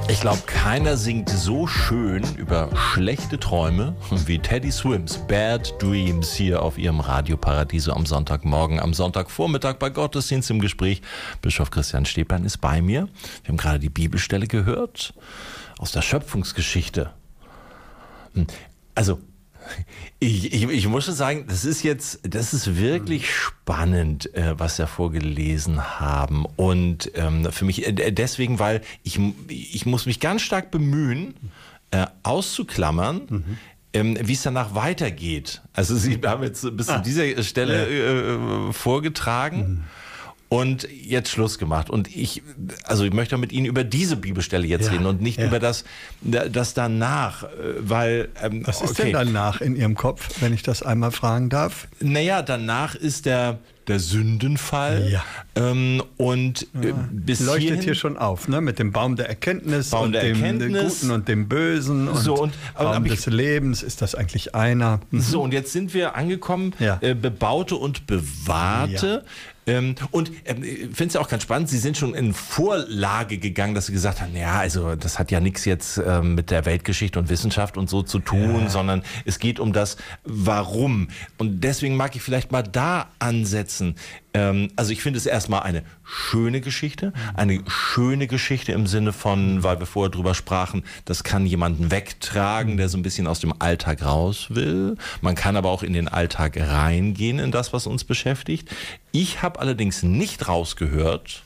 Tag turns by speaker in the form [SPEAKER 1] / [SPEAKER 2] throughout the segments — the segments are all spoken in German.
[SPEAKER 1] Ich glaube, keiner singt so schön über schlechte Träume wie Teddy Swims Bad Dreams hier auf ihrem Radio Paradiso am Sonntagmorgen, am Sonntagvormittag bei Gottesdienst im Gespräch. Bischof Christian Steplein ist bei mir. Wir haben gerade die Bibelstelle gehört aus der Schöpfungsgeschichte. Also, ich muss schon sagen, das ist wirklich spannend, was wir vorgelesen haben. Und für mich deswegen, weil ich muss mich ganz stark bemühen, auszuklammern, wie es danach weitergeht. Also Sie haben jetzt bis zu dieser Stelle vorgetragen. Und jetzt Schluss gemacht. Und ich möchte mit Ihnen über diese Bibelstelle jetzt reden und nicht über das danach, weil...
[SPEAKER 2] Was ist denn danach in Ihrem Kopf, wenn ich das einmal fragen darf?
[SPEAKER 1] Naja, danach ist der Sündenfall.
[SPEAKER 2] Ja.
[SPEAKER 1] Bis
[SPEAKER 2] leuchtet
[SPEAKER 1] hierhin,
[SPEAKER 2] hier schon auf, ne? Mit dem Baum der Erkenntnis
[SPEAKER 1] Baum
[SPEAKER 2] und
[SPEAKER 1] der
[SPEAKER 2] dem
[SPEAKER 1] Erkenntnis.
[SPEAKER 2] Guten und dem Bösen und Baum des Lebens. Ist das eigentlich einer?
[SPEAKER 1] So, und jetzt sind wir angekommen, bebaute und bewahrte.
[SPEAKER 2] Ja.
[SPEAKER 1] Und ich finde es ja auch ganz spannend, Sie sind schon in Vorlage gegangen, dass Sie gesagt haben, ja, also das hat ja nichts jetzt mit der Weltgeschichte und Wissenschaft und so zu tun, sondern es geht um das Warum. Und deswegen mag ich vielleicht mal da ansetzen. Also ich finde es erstmal eine schöne Geschichte im Sinne von, weil wir vorher drüber sprachen, das kann jemanden wegtragen, der so ein bisschen aus dem Alltag raus will. Man kann aber auch in den Alltag reingehen, in das, was uns beschäftigt. Ich habe allerdings nicht rausgehört,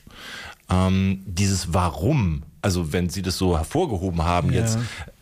[SPEAKER 1] dieses Warum, also wenn Sie das so hervorgehoben haben jetzt,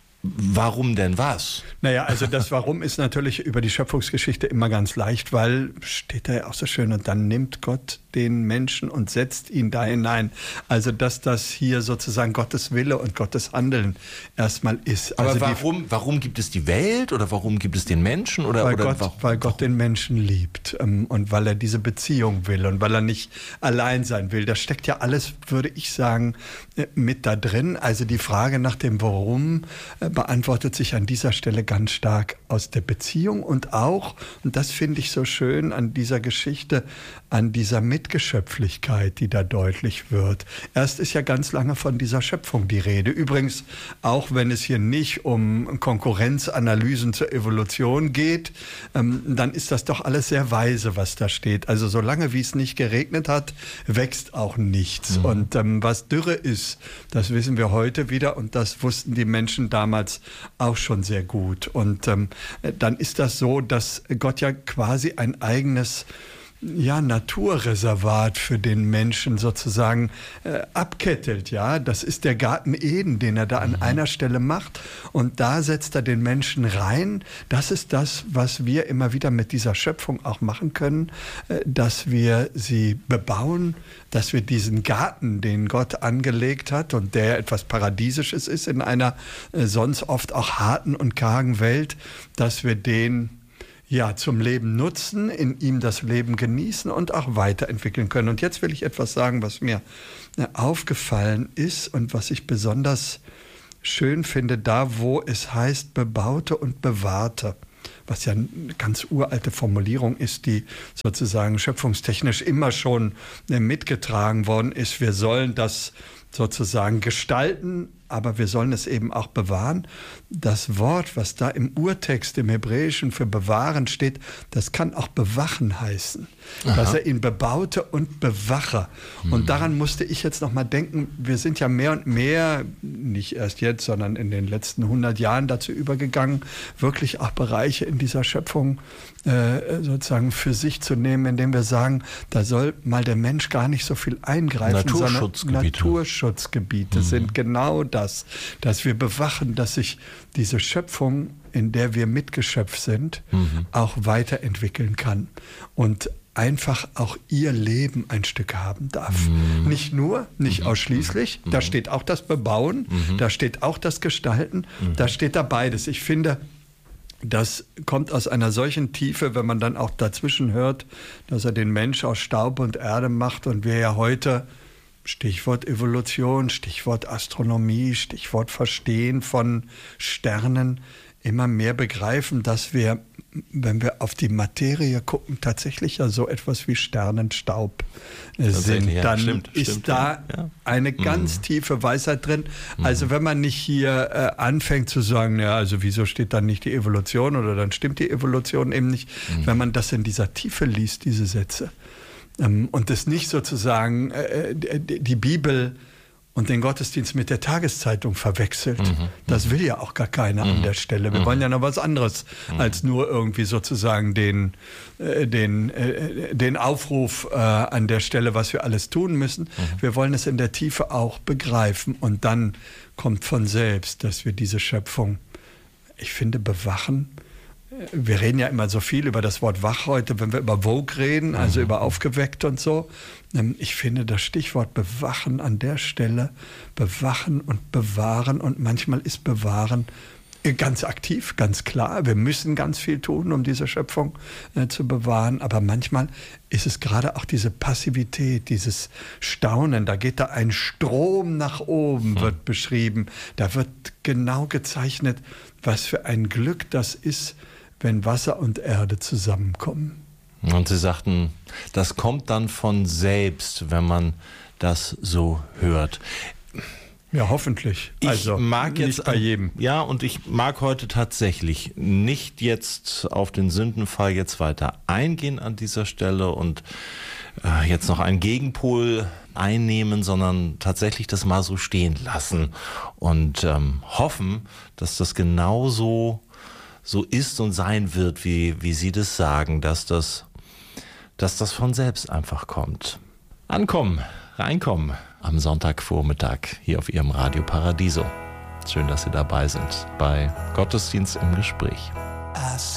[SPEAKER 1] warum denn was?
[SPEAKER 2] Naja, also das Warum ist natürlich über die Schöpfungsgeschichte immer ganz leicht, weil, steht da ja auch so schön, und dann nimmt Gott den Menschen und setzt ihn da hinein. Also dass das hier sozusagen Gottes Wille und Gottes Handeln erstmal ist.
[SPEAKER 1] Aber
[SPEAKER 2] also
[SPEAKER 1] warum gibt es die Welt oder warum gibt es den Menschen?
[SPEAKER 2] Weil Gott den Menschen liebt und weil er diese Beziehung will und weil er nicht allein sein will. Das steckt ja alles, würde ich sagen, mit da drin. Also die Frage nach dem Warum beantwortet sich an dieser Stelle ganz stark aus der Beziehung und auch, und das finde ich so schön an dieser Geschichte, an dieser Mitgeschöpflichkeit, die da deutlich wird. Erst ist ja ganz lange von dieser Schöpfung die Rede. Übrigens, auch wenn es hier nicht um Konkurrenzanalysen zur Evolution geht, dann ist das doch alles sehr weise, was da steht. Also solange wie es nicht geregnet hat, wächst auch nichts. Und was Dürre ist, das wissen wir heute wieder und das wussten die Menschen damals auch schon sehr gut. Und dann ist das so, dass Gott ja quasi ein eigenes Naturreservat für den Menschen sozusagen abkettelt, ja. Das ist der Garten Eden, den er da an einer Stelle macht. Und da setzt er den Menschen rein. Das ist das, was wir immer wieder mit dieser Schöpfung auch machen können, dass wir sie bebauen, dass wir diesen Garten, den Gott angelegt hat und der etwas Paradiesisches ist in einer sonst oft auch harten und kargen Welt, dass wir den zum Leben nutzen, in ihm das Leben genießen und auch weiterentwickeln können. Und jetzt will ich etwas sagen, was mir aufgefallen ist und was ich besonders schön finde, da wo es heißt bebaute und bewahrte, was ja eine ganz uralte Formulierung ist, die sozusagen schöpfungstechnisch immer schon mitgetragen worden ist. Wir sollen das sozusagen gestalten, aber wir sollen es eben auch bewahren. Das Wort, was da im Urtext, im Hebräischen für bewahren steht, das kann auch bewachen heißen. Aha. Dass er ihn bebaute und bewache. Und daran musste ich jetzt noch mal denken, wir sind ja mehr und mehr, nicht erst jetzt, sondern in den letzten 100 Jahren dazu übergegangen, wirklich auch Bereiche in dieser Schöpfung sozusagen für sich zu nehmen, indem wir sagen, da soll mal der Mensch gar nicht so viel eingreifen, sondern Naturschutzgebiete sind genau das, dass wir bewachen, dass sich diese Schöpfung, in der wir Mitgeschöpf sind, auch weiterentwickeln kann und einfach auch ihr Leben ein Stück haben darf. Nicht nur, nicht ausschließlich, da steht auch das Bebauen, da steht auch das Gestalten, da steht da beides. Ich finde, das kommt aus einer solchen Tiefe, wenn man dann auch dazwischen hört, dass er den Mensch aus Staub und Erde macht und wir ja heute, Stichwort Evolution, Stichwort Astronomie, Stichwort Verstehen von Sternen, immer mehr begreifen, dass wir, wenn wir auf die Materie gucken, tatsächlich ja so etwas wie Sternenstaub sind.
[SPEAKER 1] Ja,
[SPEAKER 2] Dann ist da eine ganz tiefe Weisheit drin. Also wenn man nicht hier anfängt zu sagen, ja, also wieso steht dann nicht die Evolution oder dann stimmt die Evolution eben nicht, wenn man das in dieser Tiefe liest, diese Sätze, und das nicht sozusagen die Bibel und den Gottesdienst mit der Tageszeitung verwechselt. Das will ja auch gar keiner an der Stelle. Wir wollen ja noch was anderes als nur irgendwie sozusagen den Aufruf an der Stelle, was wir alles tun müssen. Wir wollen es in der Tiefe auch begreifen. Und dann kommt von selbst, dass wir diese Schöpfung, ich finde, bewachen. Wir reden ja immer so viel über das Wort wach heute, wenn wir über Vogue reden, also über aufgeweckt und so. Ich finde das Stichwort bewachen an der Stelle, bewachen und bewahren, und manchmal ist bewahren ganz aktiv, ganz klar. Wir müssen ganz viel tun, um diese Schöpfung zu bewahren, aber manchmal ist es gerade auch diese Passivität, dieses Staunen. Da geht da ein Strom nach oben, wird beschrieben. Da wird genau gezeichnet, was für ein Glück das ist, wenn Wasser und Erde zusammenkommen.
[SPEAKER 1] Und Sie sagten, das kommt dann von selbst, wenn man das so hört.
[SPEAKER 2] Ja, hoffentlich.
[SPEAKER 1] Also ich mag jetzt
[SPEAKER 2] nicht bei jedem.
[SPEAKER 1] Ja, und ich mag heute tatsächlich nicht jetzt auf den Sündenfall jetzt weiter eingehen an dieser Stelle und jetzt noch einen Gegenpol einnehmen, sondern tatsächlich das mal so stehen lassen und hoffen, dass das genauso so ist und sein wird, wie Sie das sagen, dass das von selbst einfach kommt. Ankommen, reinkommen am Sonntagvormittag hier auf Ihrem Radio Paradiso. Schön, dass Sie dabei sind bei Gottesdienst im Gespräch.